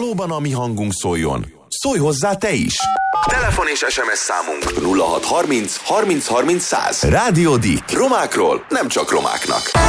valóban a mi hangunk szóljon, szólj hozzá te is! Telefon és SMS számunk 0630 30 30 100. Rádió Dick. Romákról nem csak romáknak.